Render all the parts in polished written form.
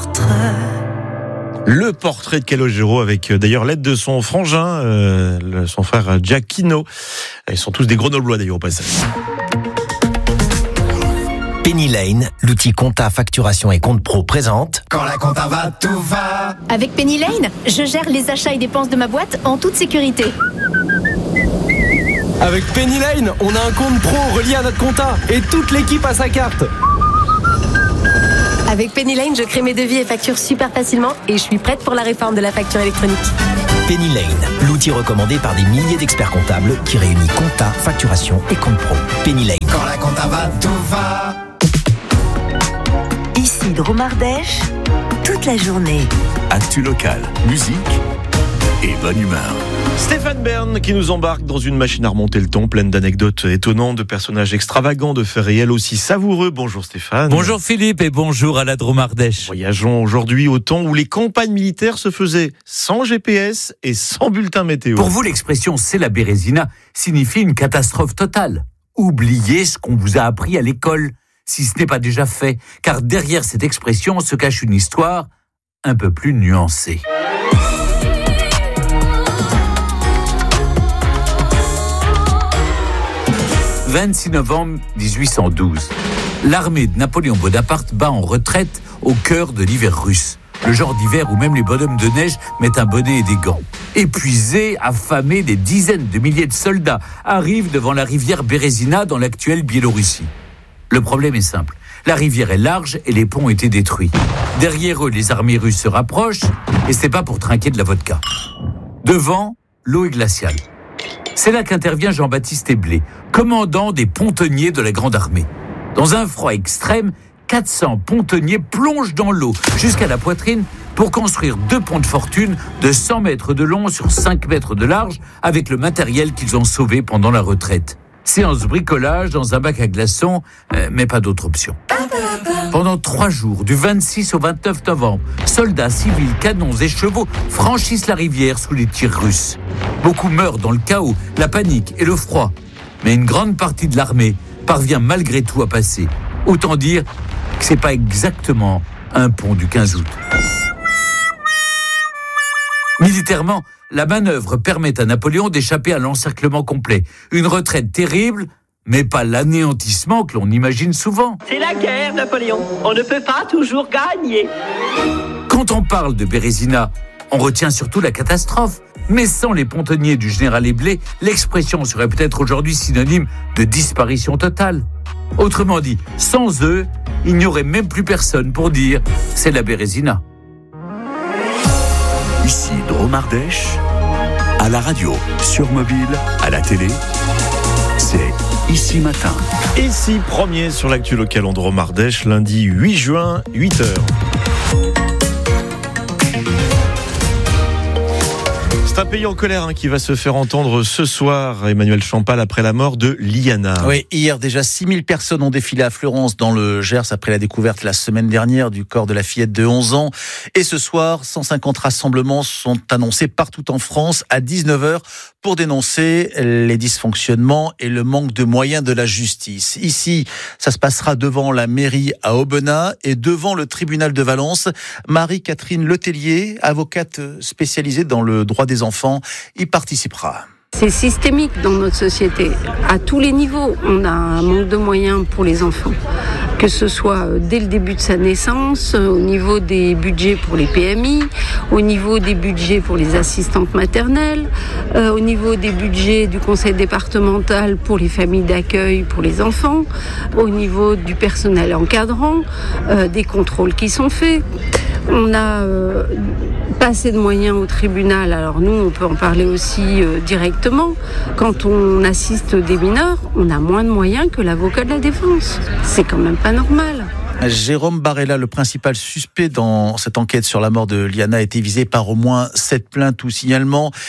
portrait. Le portrait de Calogero avec d'ailleurs l'aide de son frangin, son frère Giacchino. Ils sont tous des Grenoblois d'ailleurs au passage. Penny Lane, l'outil compta, facturation et compte pro présente. Quand la compta va, tout va. Avec Penny Lane, je gère les achats et dépenses de ma boîte en toute sécurité. Avec Penny Lane, on a un compte pro relié à notre compta et toute l'équipe a sa carte. Avec Penny Lane, je crée mes devis et factures super facilement et je suis prête pour la réforme de la facture électronique. Penny Lane, l'outil recommandé par des milliers d'experts comptables qui réunit compta, facturation et compte pro. Penny Lane. Quand la compta va, tout va. Ici Dromardèche, toute la journée. Actu local, musique et bonne humeur. Stéphane Bern qui nous embarque dans une machine à remonter le temps, pleine d'anecdotes étonnantes, de personnages extravagants, de faits réels aussi savoureux. Bonjour Stéphane. Bonjour Philippe et bonjour à la Dromardèche. Voyageons aujourd'hui au temps où les campagnes militaires se faisaient sans GPS et sans bulletin météo. Pour vous, l'expression « c'est la Bérésina » signifie une catastrophe totale. Oubliez ce qu'on vous a appris à l'école, si ce n'est pas déjà fait, car derrière cette expression se cache une histoire un peu plus nuancée. « 26 novembre 1812. L'armée de Napoléon Bonaparte bat en retraite au cœur de l'hiver russe. Le genre d'hiver où même les bonhommes de neige mettent un bonnet et des gants. Épuisés, affamés, des dizaines de milliers de soldats arrivent devant la rivière Bérésina dans l'actuelle Biélorussie. Le problème est simple. La rivière est large et les ponts ont été détruits. Derrière eux, les armées russes se rapprochent et c'est pas pour trinquer de la vodka. Devant, l'eau est glaciale. C'est là qu'intervient Jean-Baptiste Eblé, commandant des pontonniers de la Grande Armée. Dans un froid extrême, 400 pontonniers plongent dans l'eau jusqu'à la poitrine pour construire 2 ponts de fortune de 100 mètres de long sur 5 mètres de large avec le matériel qu'ils ont sauvé pendant la retraite. Séance bricolage dans un bac à glaçons, mais pas d'autre option. Pendant 3 jours, du 26 au 29 novembre, soldats, civils, canons et chevaux franchissent la rivière sous les tirs russes. Beaucoup meurent dans le chaos, la panique et le froid. Mais une grande partie de l'armée parvient malgré tout à passer. Autant dire que c'est pas exactement un pont du 15 août. Militairement, la manœuvre permet à Napoléon d'échapper à l'encerclement complet. Une retraite terrible, mais pas l'anéantissement que l'on imagine souvent. C'est la guerre, Napoléon. On ne peut pas toujours gagner. Quand on parle de Bérésina, on retient surtout la catastrophe. Mais sans les pontonniers du général Eblé, l'expression serait peut-être aujourd'hui synonyme de disparition totale. Autrement dit, sans eux, il n'y aurait même plus personne pour dire « c'est la Bérésina ». Ici Dromardèche, à la radio, sur mobile, à la télé, c'est Ici Matin. Ici premier sur l'actu local en Dromardèche, lundi 8 juin, 8h. C'est un pays en colère qui va se faire entendre ce soir, Emmanuel Champal, après la mort de Liana. Oui, hier déjà 6000 personnes ont défilé à Fleurance dans le Gers après la découverte la semaine dernière du corps de la fillette de 11 ans. Et ce soir, 150 rassemblements sont annoncés partout en France à 19h pour dénoncer les dysfonctionnements et le manque de moyens de la justice. Ici, ça se passera devant la mairie à Aubenas et devant le tribunal de Valence. Marie-Catherine Letellier, avocate spécialisée dans le droit des enfants, y participera. C'est systémique dans notre société. À tous les niveaux, on a un manque de moyens pour les enfants. Que ce soit dès le début de sa naissance, au niveau des budgets pour les PMI, au niveau des budgets pour les assistantes maternelles, au niveau des budgets du conseil départemental pour les familles d'accueil pour les enfants, au niveau du personnel encadrant, des contrôles qui sont faits. On n'a pas assez de moyens au tribunal, alors nous on peut en parler aussi directement. Quand on assiste des mineurs, on a moins de moyens que l'avocat de la défense. C'est quand même pas normal. Jérôme Barella, le principal suspect dans cette enquête sur la mort de Liana, a été visé par au moins 7 plaintes ou signalements.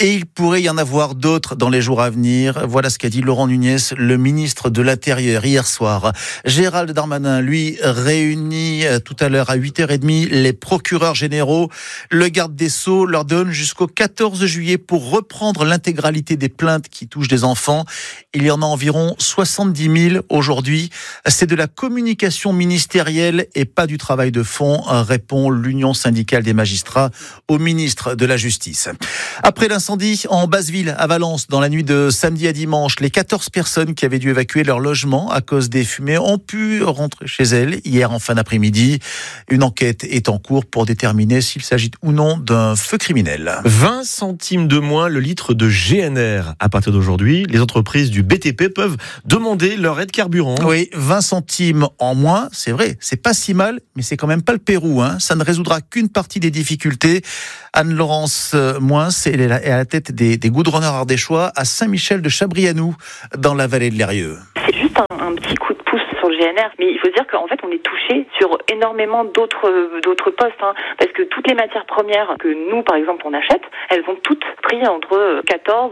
Et il pourrait y en avoir d'autres dans les jours à venir. Voilà ce qu'a dit Laurent Nunez, le ministre de l'Intérieur, hier soir. Gérald Darmanin, lui, réunit tout à l'heure à 8h30 les procureurs généraux. Le garde des Sceaux leur donne jusqu'au 14 juillet pour reprendre l'intégralité des plaintes qui touchent des enfants. Il y en a environ 70 000 aujourd'hui. C'est de la communication ministérielle et pas du travail de fond, répond l'Union syndicale des magistrats au ministre de la Justice. Après l'incendie en Basse-Ville, à Valence, dans la nuit de samedi à dimanche, les 14 personnes qui avaient dû évacuer leur logement à cause des fumées ont pu rentrer chez elles hier en fin d'après-midi. Une enquête est en cours pour déterminer s'il s'agit ou non d'un feu criminel. 20 centimes de moins le litre de GNR. À partir d'aujourd'hui, les entreprises du BTP peuvent demander leur aide carburant. Oui, 20 centimes en moins, c'est vrai, c'est pas si mal, mais c'est quand même pas le Pérou. Ça ne résoudra qu'une partie des difficultés. Anne-Laurence Moins, elle est à la tête des goudronneurs ardéchois à Saint-Michel-de-Chabrianou, dans la vallée de l'Eyrieux. C'est juste un petit coup de pouce sur le GNR, mais il faut dire qu'en fait on est touché sur énormément d'autres postes, parce que toutes les matières premières que nous par exemple on achète, elles ont toutes pris entre 14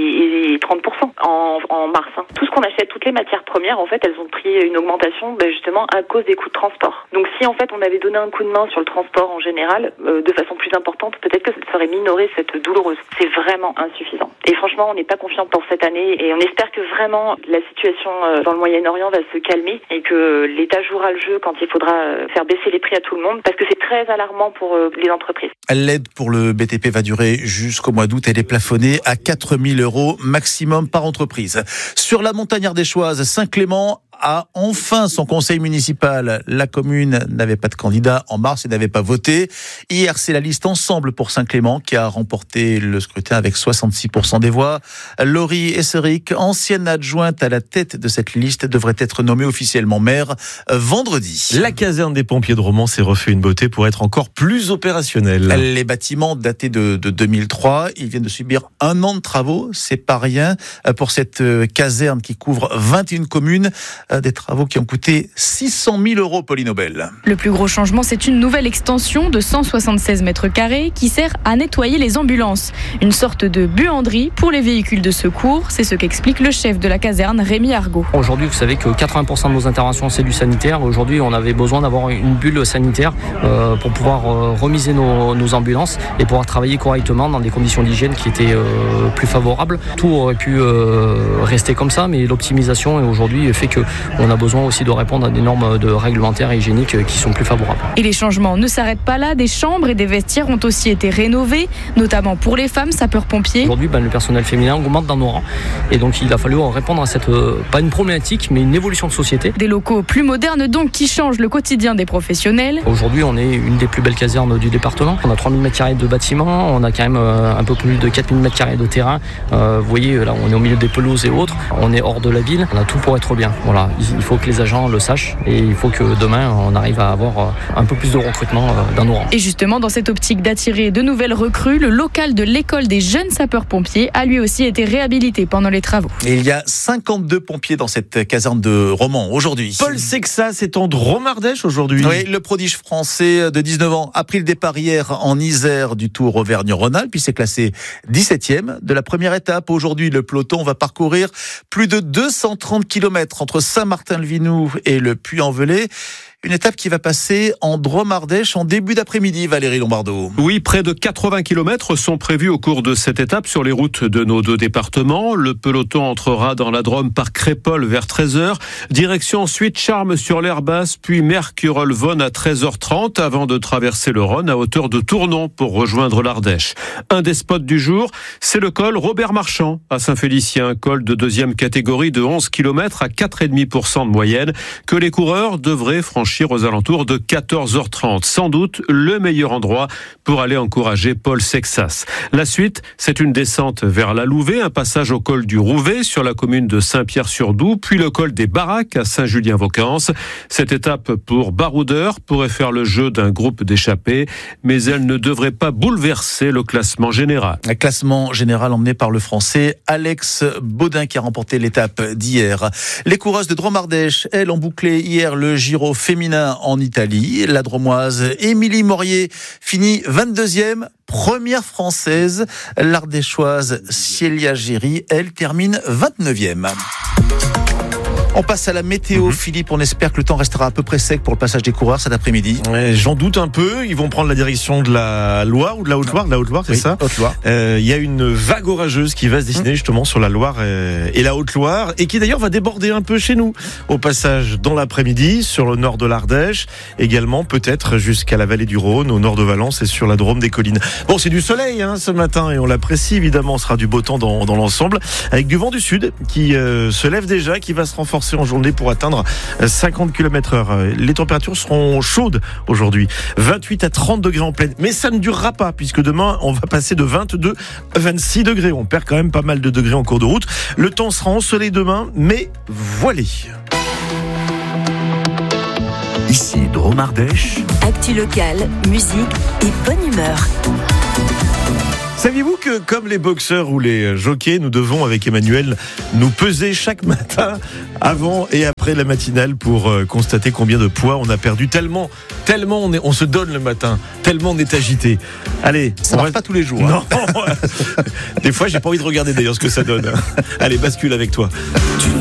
et 30% en mars. Tout ce qu'on achète, toutes les matières premières, en fait elles ont pris une augmentation justement à cause des coûts de transport. Donc si en fait on avait donné un coup de main sur le transport en général, de façon plus importante, peut-être que ça aurait minoré cette douloureuse. C'est vraiment insuffisant. Et franchement on n'est pas confiant pour cette année et on espère que vraiment la situation dans le Moyen-Orient va se calmer et que l'État jouera le jeu quand il faudra faire baisser les prix à tout le monde, parce que c'est très alarmant pour les entreprises. L'aide pour le BTP va durer jusqu'au mois d'août. Elle est plafonnée à 4 000 € maximum par entreprise. Sur la montagne ardéchoise, Saint-Clément a enfin son conseil municipal. La commune n'avait pas de candidat en mars et n'avait pas voté. Hier, c'est la liste Ensemble pour Saint-Clément qui a remporté le scrutin avec 66% des voix. Laurie Esseric, ancienne adjointe à la tête de cette liste, devrait être nommée officiellement maire vendredi. La caserne des pompiers de Romans s'est refait une beauté pour être encore plus opérationnelle. Les bâtiments datés de 2003, ils viennent de subir 1 an de travaux. C'est pas rien pour cette caserne qui couvre 21 communes. Des travaux qui ont coûté 600 000 €, Pauline Aubel. Le plus gros changement, c'est une nouvelle extension de 176 mètres carrés qui sert à nettoyer les ambulances. Une sorte de buanderie pour les véhicules de secours. C'est ce qu'explique le chef de la caserne, Rémi Argot. Aujourd'hui, vous savez que 80% de nos interventions, c'est du sanitaire. Aujourd'hui, on avait besoin d'avoir une bulle sanitaire pour pouvoir remiser nos ambulances et pouvoir travailler correctement dans des conditions d'hygiène qui étaient plus favorables. Tout aurait pu rester comme ça, mais l'optimisation aujourd'hui fait que on a besoin aussi de répondre à des normes réglementaires et hygiéniques qui sont plus favorables. Et les changements ne s'arrêtent pas là. Des chambres et des vestiaires ont aussi été rénovés, notamment pour les femmes sapeurs-pompiers. Aujourd'hui, le personnel féminin augmente dans nos rangs. Et donc, il a fallu répondre à cette, pas une problématique, mais une évolution de société. Des locaux plus modernes donc qui changent le quotidien des professionnels. Aujourd'hui, on est une des plus belles casernes du département. On a 3000 m² de bâtiments, on a quand même un peu plus de 4000 m² de terrain. Vous voyez, là, on est au milieu des pelouses et autres. On est hors de la ville. On a tout pour être bien. Voilà, il faut que les agents le sachent et il faut que demain on arrive à avoir un peu plus de recrutement dans nos rangs. Et justement, dans cette optique d'attirer de nouvelles recrues, le local de l'école des jeunes sapeurs-pompiers a lui aussi été réhabilité pendant les travaux. Et il y a 52 pompiers dans cette caserne de Romans aujourd'hui. Paul Sexas est en Drôme-Ardèche aujourd'hui. Oui, le prodige français de 19 ans a pris le départ hier en Isère du Tour Auvergne-Rhône-Alpes, puis s'est classé 17e de la première étape. Aujourd'hui, le peloton va parcourir plus de 230 km entre Saint-Martin-le-Vinoux et le Puy-en-Velay. Une étape qui va passer en Drôme-Ardèche en début d'après-midi, Valérie Lombardo. Oui, près de 80 km sont prévus au cours de cette étape sur les routes de nos 2 départements. Le peloton entrera dans la Drôme par Crépol vers 13h. Direction ensuite Charmes-sur-l'Herbasse, puis Mercurolles-Vonne à 13h30 avant de traverser le Rhône à hauteur de Tournon pour rejoindre l'Ardèche. Un des spots du jour, c'est le col Robert Marchand à Saint-Félicien, col de 2e catégorie de 11 km à 4,5% de moyenne que les coureurs devraient franchir aux alentours de 14h30. Sans doute le meilleur endroit pour aller encourager Paul Sexas. La suite, c'est une descente vers la Louvet, un passage au col du Rouvet sur la commune de Saint-Pierre-sur-Doubs, puis le col des Baraques à Saint-Julien-Vaucance. Cette étape pour baroudeurs pourrait faire le jeu d'un groupe d'échappés, mais elle ne devrait pas bouleverser le classement général. Un classement général emmené par le Français Alex Baudin qui a remporté l'étape d'hier. Les coureuses de Drôme-Ardèche, elles, ont bouclé hier le Giro féminin féminin en Italie. La Dromoise Émilie Morier finit 22e, première française. L'Ardéchoise Célia Géry, elle, termine 29e. On passe à la météo, Philippe. On espère que le temps restera à peu près sec pour le passage des coureurs cet après-midi. Ouais, j'en doute un peu. Ils vont prendre la direction de la Loire ou de la Haute-Loire. De la Haute-Loire, c'est ça ? Haute-Loire. Il y a une vague orageuse qui va se dessiner justement sur la Loire et la Haute-Loire et qui d'ailleurs va déborder un peu chez nous. Au passage dans l'après-midi sur le nord de l'Ardèche, également peut-être jusqu'à la vallée du Rhône, au nord de Valence et sur la Drôme des collines. Bon, c'est du soleil ce matin et on l'apprécie évidemment. Ce sera du beau temps dans l'ensemble avec du vent du sud qui se lève déjà, qui va se renforcer en journée pour atteindre 50 km/h. Les températures seront chaudes aujourd'hui, 28 à 30 degrés en pleine, mais ça ne durera pas puisque demain on va passer de 22 à 26 degrés. On perd quand même pas mal de degrés en cours de route. Le temps sera ensoleillé demain, mais voilé. Ici Drôme Ardèche. Actu locale, musique et bonne humeur. Saviez-vous que, comme les boxeurs ou les jockeys, nous devons, avec Emmanuel, nous peser chaque matin, avant et après la matinale, pour constater combien de poids on a perdu, tellement on se donne le matin, tellement on est agité. Allez, ça marche pas tous les jours. Non, des fois, j'ai pas envie de regarder d'ailleurs ce que ça donne. Allez, bascule avec toi.